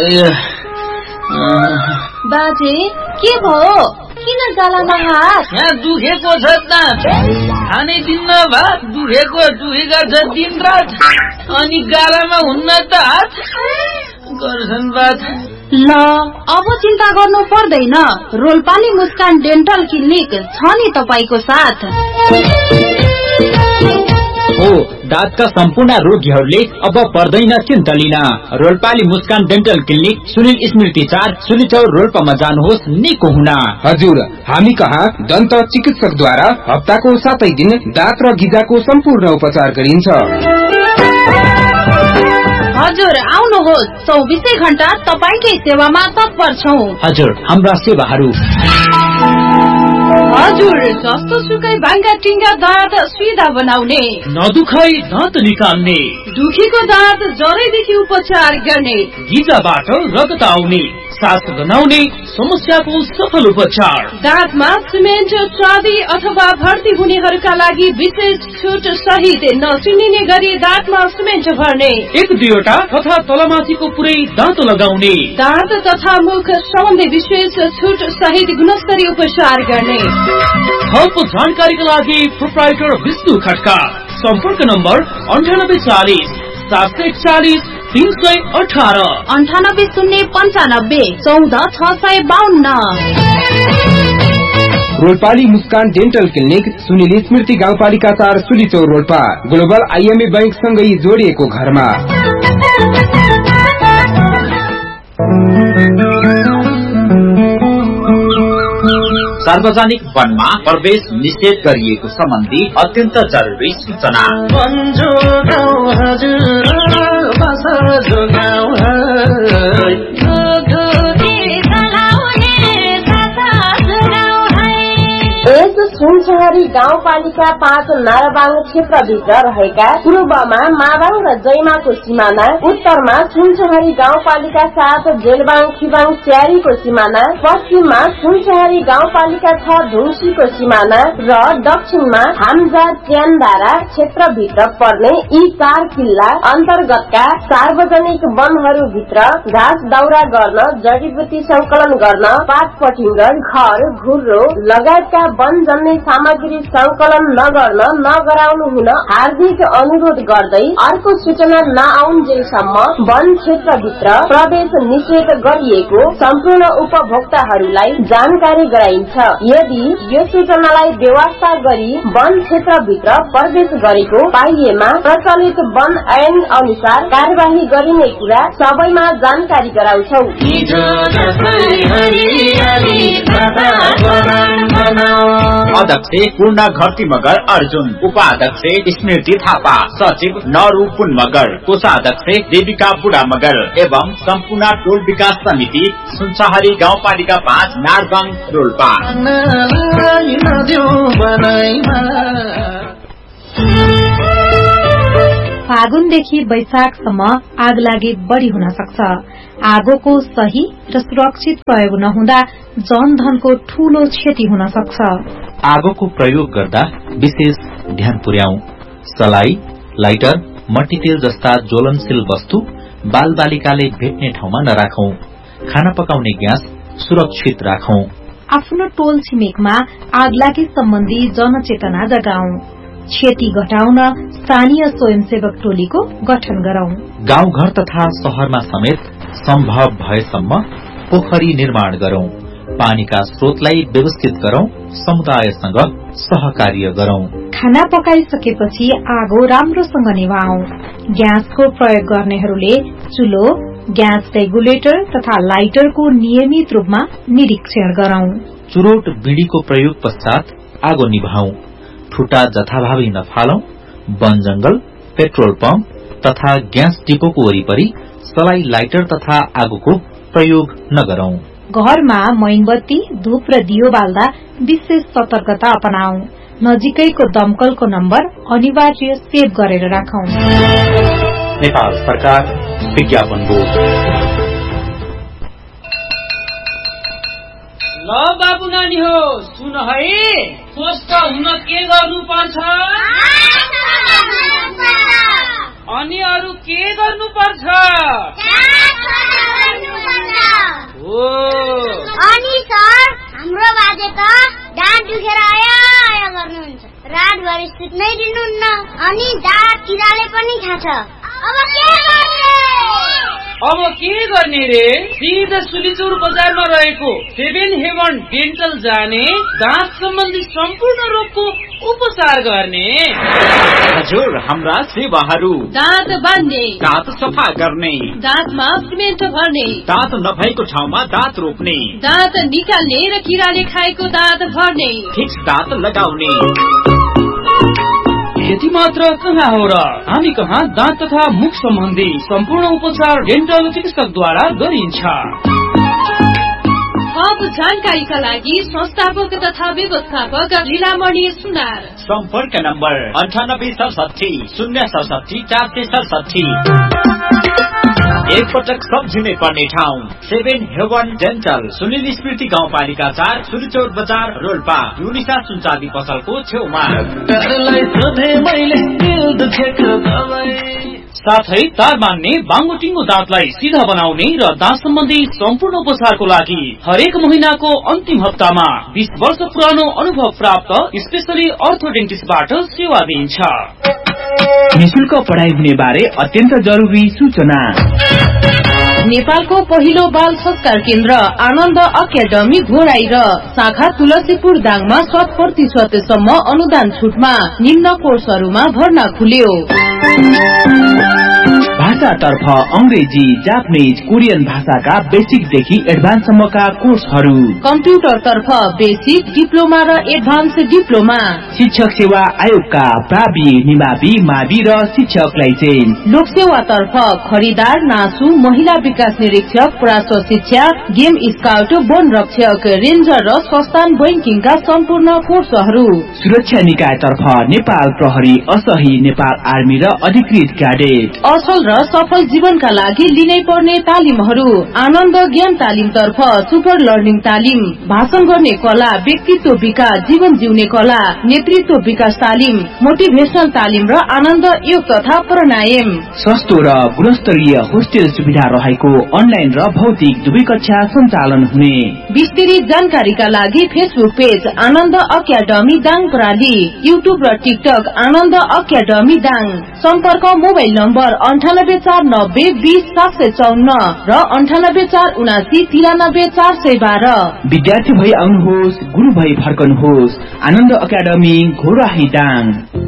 बाजे के भयो? किन गालामा हात? यहाँ दुखेको छ त, खाने दिन्न भात, दुखेका छ दिन रात, अनि गालामा हुन्न त हात गर्छन् बात। ल अब चिन्ता गर्नु पर्दैन, रोल्पाली मुस्कान डेन्टल क्लिनिक छ नि तपाईको साथ। हो, दाँतका सम्पूर्ण रोगीहरूले अब पर्दैन चिन्ता लिन। रोल्पाली मुस्कान डेन्टल क्लिनिक सुनिल स्मृति 4 सुलिचौर रोल्पामा जानुहोस् निको हुन। हजुर, हामी कहाँ दन्त चिकित्सकद्वारा हप्ताको 7 दिन दाँत र गिजाको सम्पूर्ण उपचार गरिन्छ। हजुर आउनुहोस्, 24 घण्टा तपाईकै सेवामा तत्पर छौं। हजुर, हाम्रा सेवाहरू हजुर, जस्तो सुकै भाङ्गा टिङ्गा दाँत सिधा बनाउने, नदुखाई दाँत निकाल्ने, दुखीको दाँत जरैदेखि उपचार गर्ने, गिजाबाट रगत आउने, सास गनाउने समस्याको सफल उपचार, दाँतमा सिमेन्ट चाँदी अथवा भर्ती हुनेहरूका लागि विशेष छुट सहित नचिनिने गरी दाँतमा सिमेन्ट भर्ने, 1-2 तथा तलमाथिको पुरै दाँत लगाउने, दाँत तथा मुख सम्बन्धी विशेष छुट सहित गुणस्तरीय उपचार गर्ने। थप जानकारीका लागि प्रोप्राइटर विष्णु खड्का, सम्पर्क नम्बर 9840 741 318 98 095 14 652। रोल्पाली मुस्कान डेन्टल क्लिनिक सुनिल स्मृति गाउँपालिका 4 सुलिचौर रोल्पा, ग्लोबल IMA बैंक सँगै जोडिएको घरमा। सार्वजनिक वनमा प्रवेश निषेध गरिएको सम्बन्धी अत्यन्त जरुरी सूचना। सुनसहरी गाउँपालिका 5 नाराबाङ क्षेत्रभित्र रहेका पूर्वमा माबाङ र जैमाको सिमाना, उत्तरमा सुनसहरी गाउँपालिका 7 जेलबाङ खिबाङ स्यारीको सिमाना, पश्चिममा सुनसहरी गाउँपालिका 6 ढुङ्सीको सिमाना र दक्षिणमा हाम्जा च्यानदारा क्षेत्रभित्र पर्ने यी 4 किल्ला अन्तर्गतका सार्वजनिक वनहरूभित्र घाँस दाउरा गर्न, जडीबुटी संकलन गर्न, पात पटिङ्गर, घर घुर्रो लगायतका वन जन्य सामग्री संकलन नगर्न नगराउनु हुन हार्दिक अनुरोध गर्दै अर्को सूचना नआउन्जेलसम्म वन क्षेत्रभित्र प्रवेश निषेध गरिएको सम्पूर्ण उपभोक्ताहरूलाई जानकारी गराइन्छ। यदि यो सूचनालाई बेवास्ता गरी वन क्षेत्रभित्र प्रवेश गरेको पाइएमा प्रचलित वन ऐन अनुसार कार्यवाही गरिने कुरा सबैमा जानकारी गराउँछौ। अध्यक्ष पूर्ण घरती मगर अर्जुन, उपाध्यक्ष स्मृति थापा, सचिव नरू पुन मगर, कोषाध्यक्ष देविका बुढा मगर एवं सम्पूर्ण टोल विकास समिति सुनसहरी गाउँपालिका 5 नारबाङ रोल्पा। फागुनदेखि वैशाखसम्म आगलागी बढ़ी हुन सक्छ। आगोको सही र सुरक्षित प्रयोग नहुँदा जनधनको ठूलो क्षति हुन सक्छ। आगोको प्रयोग गर्दा विशेष ध्यान पुर्याऊ। सलाई, लाइटर, मट्टीतेल जस्ता ज्वलनशील वस्तु बालबालिकाले भेट्ने ठाउँमा नराखौं। खाना पकाउने ग्यास सुरक्षित राखौं। आफ्नो टोल छिमेकमा आगलागी सम्बन्धी जनचेतना जगाऊ। क्षति घटाउन स्थानीय स्वयंसेवक टोलीको गठन गरौं। गाउँघर तथा शहरमा समेत सम्भव भएसम्म पोखरी निर्माण गरौं। पानीका स्रोतलाई व्यवस्थित गरौं। समुदायसँग सहकार्य गरौं। खाना पकाइसकेपछि आगो राम्रोसँग निभाऊ। ग्यासको प्रयोग गर्नेहरूले चुलो, ग्यास रेगुलेटर तथा लाइटरको नियमित रूपमा निरीक्षण गरौं। चुरोट बीडीको प्रयोग पश्चात आगो निभाऊ। ठुटा जथाभावी नफालौं। वन जंगल, पेट्रोल पम्प तथा ग्यास डिपोको वरिपरि सलाई, लाइटर तथा आगोको प्रयोग नगरौं। घरमा मोमबत्ती, धूप र दियो बाल्दा विशेष सतर्कता अपनाऊ। नजिकैको दमकलको नम्बर अनिवार्य सेभ गरेर राखौं। नेपाल सरकार विज्ञापन बोर्ड। ल बाबु नानी हो, सुन है, स्वस्थ हुन के गर्नु पर्छ? अनि अरू के गर्नु पर्छ? अनि सर हाम्रो बाजे त दाँत दुखेर आया गर्नुहुन्छ, रातभरि सुत्नै दिनुहुन्न, अनि दाँत किराले पनि खान्छ। अब के गर्ने रे? सिधा सुलिचौर बजारमा रहेको 7 हेवन डेन्टल जाने, दाँत सम्बन्धी सम्पूर्ण रोगको उपचार गर्ने। हजुर, हाम्रा सेवाहरू दाँत बान्ने, दाँत सफा गर्ने, दाँतमा सिमेन्ट भर्ने, दाँत नभएको ठाउँमा दाँत रोप्ने, दाँत निकाल्ने र किराले खाएको दाँत भर्ने, फिक्स दाँत लगाउने। यति मात्र कहाँ हो र, हामी कहाँ दाँत तथा मुख सम्बन्धी सम्पूर्ण उपचार डेन्टल चिकित्सकद्वारा गरिन्छ। थप जानकारीका लागि संस्थापक तथा व्यवस्थापक लीलामणि सुनार। सम्पर्क नम्बर 9867 067 467। एकपटक सम्झिनै पर्ने ठाउँ 7 हेवन डेन्टल, सुनिल स्मृति गाउँपालिका 4, सुलिचौर बजार, रोल्पा, युनिसा सुनचाँदी पसलको छेउमा। साथै तार मान्ने, बाङ्गोटिङ्गो दाँतलाई सिधा बनाउने र दाँत सम्बन्धी सम्पूर्ण उपचारको लागि हरेक महिनाको अन्तिम हप्तामा 20 वर्ष पुरानो अनुभव प्राप्त स्पेशली अर्थोडेन्टिस्टबाट सेवा दिइन्छ। निशुल्क पढाइ हुने बारे अत्यन्त जरुरी सूचना। नेपालको पहिलो बाल संस्कार केन्द्र आनन्द अकादमी घोराई र शाखा तुलसीपुर दाङमा 100% सम्म अनुदान छुटमा निम्न कोर्सहरूमा भर्ना खुल्यो। भाषातर्फ अंग्रेजी, जापानीज, कोरियन भाषाका बेसिकदेखि एडभान्ससम्मका कोर्सहरू, कम्प्युटरतर्फ बेसिक, डिप्लोमा र एडभान्स डिप्लोमा, शिक्षक सेवा आयोगका प्रावि, निमावि, मावि र शिक्षक लाइसेन्स, लोकसेवातर्फ खरिदार, नासु, महिला विकास निरीक्षक, प्राश्व शिक्षा, गेम स्काउट, वन रक्षक, रेन्जर र संस्थान बैंकिङका सम्पूर्ण कोर्सहरू, सुरक्षा निकायतर्फ नेपाल प्रहरी, असही, नेपाल आर्मी र अधिकृत क्याडेट, असल र सफल जीवनका लागि लिनै पर्ने तालिमहरू, आनन्द ज्ञान तालिमतर्फ सुपर लर्निङ तालिम, भाषण गर्ने कला, व्यक्तित्व विकास, जीवन जिउने कला, नेतृत्व विकास तालिम, मोटिभेशनल तालिम र आनन्द योग तथा प्राणायाम। सस्तो र गुणस्तरीय होस्टेल सुविधा रहेको अनलाइन र भौतिक दुवै कक्षा सञ्चालन हुने। विस्तृत जानकारीका लागि फेसबुक पेज आनन्द अकादमी दाङ प्रणाली, युट्युब र टिकटक आनन्द अकादमी दाङ। सम्पर्क मोबाइल नम्बर 9849020754 र 9847793412। विद्यार्थी भई आउनुहोस्, गुरु भई फर्कनुहोस्। आनन्द अकादमी घोराही दाङ।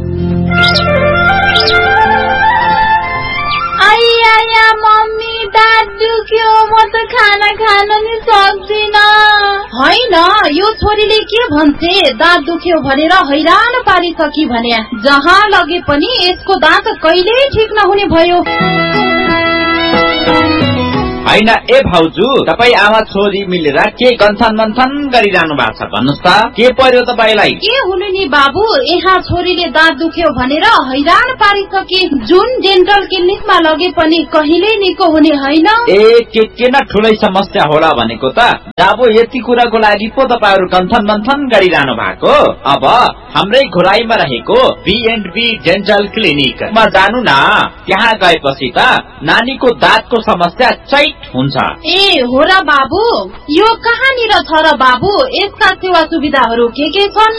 मम्मी दाँत दुख्यो, म त खाना खान नि सक्दिन। होइन, यो छोरीले के भन्छे, दाँत दुख्यो भनेर हैरान पारिसकी भने जहाँ लगे पनि यसको दाँत कहिल्यै ठिक नहुने भयो। होइन ए भाउजू, तपाई आमा छोरी मिलेर के गन्थन मन्थन गरिरहनु भएको छ भन्नुस् त, के पर्यो तपाईलाई? के हुनु नि बाबु, यहाँ छोरीले दाँत दुख्यो भनेर हैरान पारिसके, जुन डेन्टल क्लिनिकमा लगे पनि कहिल्यै निको हुने होइन। ए के न ठुलै समस्या होला भनेको त। अब यति कुराको लागि पो तपाईहरु गन्थन मन्थन गरिरहनु भएको। अब हाम्रै घोराईमा रहेको B&B डेन्टल क्लिनिकमा जानु न। त्यहाँ गएपछि त नानीको दाँतको समस्या चैट हुन्छ। ए हो र बाबु, यो कहाँनिर छ र बाबु? यसका सेवा सुविधाहरू के छन्?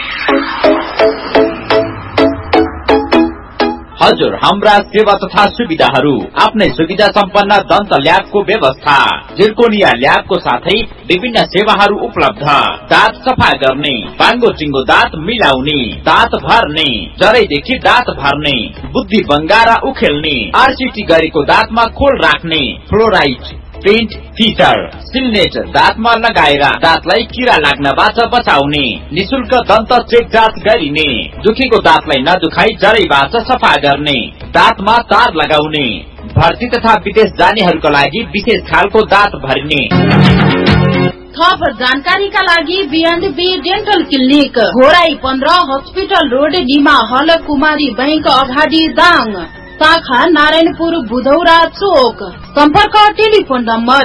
हजुर, हाम्रा सेवा तथा सुविधाहरू आफ्नै सुविधा सम्पन्न दन्त ल्याबको व्यवस्था, जिर्कोनिया ल्याबको साथै विभिन्न सेवाहरू उपलब्ध। दाँत सफा गर्ने, बाङ्गो चिङ्गो दाँत मिलाउने, दाँत भर्ने, जरैदेखि दाँत भर्ने, बुद्धि बङ्गारा उखेल्ने, आरसीटी गरेको दाँतमा खोल राख्ने, फ्लोराइड, पेन्ट, फिटर, सिल्नेट दाँतमा लगाएर दाँतलाई किरा लाग्नबाट बचाउने, निशुल्क दन्त चेक जाँच गरिने, दुखेको दाँतलाई नदुखाई जरैबाट सफा गर्ने, दाँतमा तार लगाउने, भर्ती तथा विदेश जानेहरूका लागि विशेष खालको दाँत भर्ने। थप जानकारीका लागि B&B dental clinic, Ghorahi 15, hospital road, Nima हल, कुमारी बैंक अगाडि दाङ, शाखा नारायणपुर बुधौरा चोक। सम्पर्क टेलिफोन नम्बर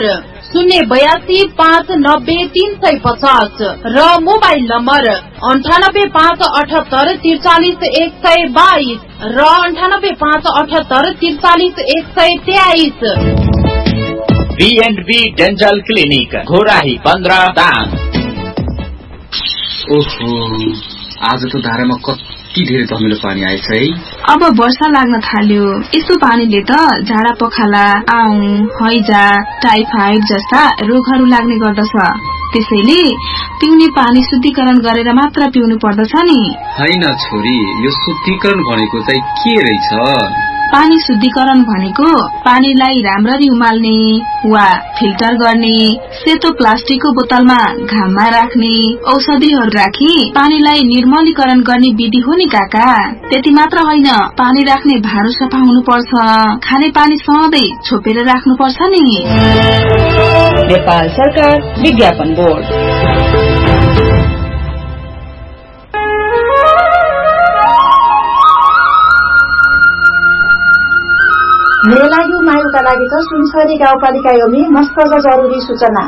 082590350 र मोबाइल नम्बर 9857843122 र 9857843123। B&B dental clinic Ghorahi 15 Dang. ओहो, आज त धारामा कति धेरै धमिलो पानी आएछ है। अब वर्षा लाग्न थाल्यो, यस्तो पानीले त झाडा पखाला, आउँ, हैजा, टाइफाइड जस्ता रोगहरू लाग्ने गर्दछ। त्यसैले पिउने पानी शुद्धिकरण गरेर मात्र पिउनु पर्दछ नि। हैन छोरी, यो शुद्धिकरण भनेको चाहिँ के रहेछ? पानी शुद्धिकरण भनेको पानीलाई राम्ररी उमाल्ने वा फिल्टर गर्ने, सेतो प्लास्टिकको बोतलमा घाममा राख्ने, औषधिहरू राखी पानीलाई निर्मलीकरण गर्ने विधि हो नि काका। त्यति मात्र होइन, पानी राख्ने भाँडो सफा हुनुपर्छ, खाने पानी सधैँ छोपेर राख्नुपर्छ नि। नेपाल सरकार विज्ञापन बोर्ड। मेलायु मायुका लागि त सुनसरी गाउँपालिका योमी मस्त जरुरी सूचना।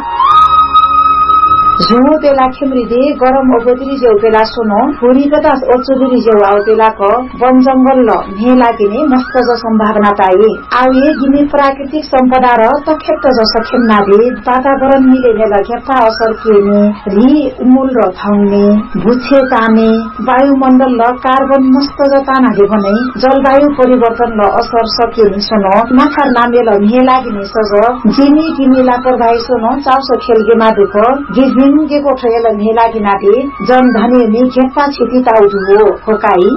झुमो पेला खेमृदे गरम ओबोतरी जेउ पेला सुनो हुरी बतास ओचुबुरी जेउ आउ पेला को वन जंगल ल ने लागिने मस्त ज संभावना पाए। आउए गिने प्राकृतिक सम्पदा र तखेत ज सखेमना दे वातावरण मिलेने लगेपा असर केने रि उमूल र थाउने भुछे ताने वायुमण्डल ल कार्बन मस्त ज तानाले भने जलवायु परिवर्तन ल असर सकेनि सुनो नाखर नामेल ने लागिने सज जिनी गिनी लापरवाही सुनो चाउसो खेलगे मादुको गिजि गेको ठेल मेला गिनादे जन धनी ने खेपा छिति ताउदु हो काई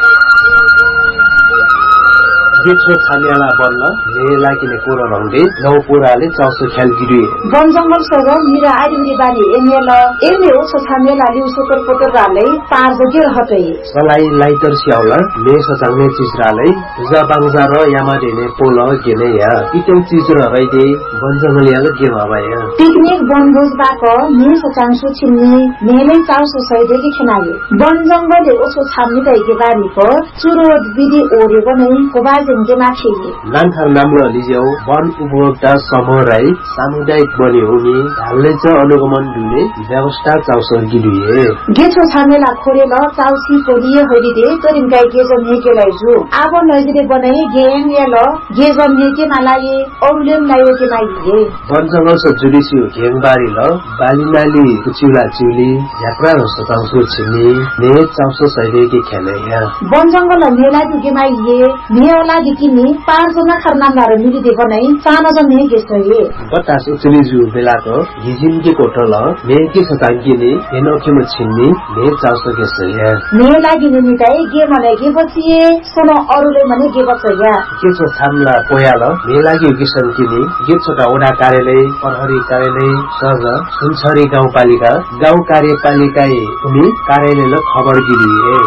गेछो छानियाला बन्न मेला किने कोरो रंगले नौ पुराले चाउसो ख्याल गिरिए वन जंगल सर मिरा आइरी बानी एमेल एमे ओ छानियाला लिउ सुकर पोटर राले पार जगे रहतै सलाई लाइटर सियाउला ले सचाउने चीज राले जा बांगजा र यामा देने पोल गेने या इतौ चीज र रइदे वन जंगल याले के भबाया पिकनिक बनभोज बाको ने सचांसु छिन्ने नेले चाउसो सैदे कि खनाले वन जंगल ओसो छाम्ने दैके बारीको चुरो विधि ओरे बनै कोबाज नान्थार नाम्रो लिजेउ वन उपभोक्ता समूह राई सामुदायिक बने हुने ढाल्ने च अनुगमन दुने व्यवस्था चाउसो गिरिए गेछो छामेला खोरेल चाउसी पोलिए हरिदे तरिन गाई गेजन हेकेलाई जु आबो नजिरे बनाई गेम याल गेजन हेके नालाए औलेम लायो के नाइए वन जंगल स जुडिसियो घेङबारी ल बालिनाली कुचिला चिउली यात्रा र सताउसो छिनी ने चाउसो सैदे के खेले या वन जंगल मेला दिगे माइए नेला किनी 5 जना खरनामदार मिलिदे बनाई 4 जना ने गेसए बतास उचलिजु बेलाको हिजिन के कोटल ने के सतांगिने एनोखे म छिन्नी ने चाउसो गेसए ने लागि निताई गे मने गे बचिए सोनो अरुले मने गे बचया के छ थामला पोयाल ने लागि किसन किनी गे छोटा ओडा कार्यालय प्रहरी कार्यालय सज सुनसरी गाउँपालिका गाउँ कार्यपालिका उनी कार्यालयले खबर गिरिए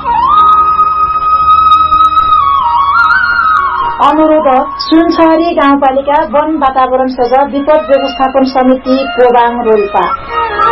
अनुरोध सुनसरी गाउँपालिका वन वातावरण सजा विपद व्यवस्थापन समिति कोबाङ रोल्पा।